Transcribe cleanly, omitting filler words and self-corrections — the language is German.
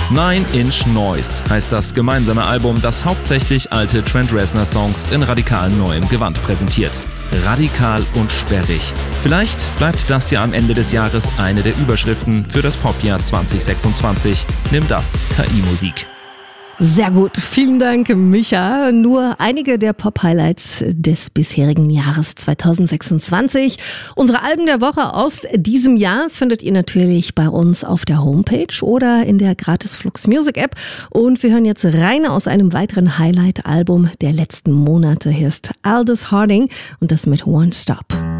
Nine Inch Noise heißt das gemeinsame Album, das hauptsächlich alte Trent Reznor-Songs in radikal neuem Gewand präsentiert. Radikal und sperrig. Vielleicht bleibt das ja am Ende des Jahres eine der Überschriften für das Popjahr 2026. Nimm das, KI-Musik. Sehr gut, vielen Dank, Micha. Nur einige der Pop-Highlights des bisherigen Jahres 2026. Unsere Alben der Woche aus diesem Jahr findet ihr natürlich bei uns auf der Homepage oder in der gratis Flux Music App. Und wir hören jetzt rein aus einem weiteren Highlight-Album der letzten Monate. Hier ist Aldous Harding und das mit Won't Stop.